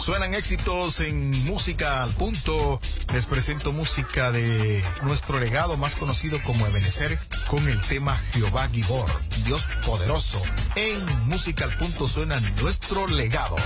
Suenan éxitos en Música al Punto. Les presento música de nuestro legado más conocido como Ebenezer con el tema Jehová Gibor, Dios poderoso. En Música al Punto suena nuestro legado.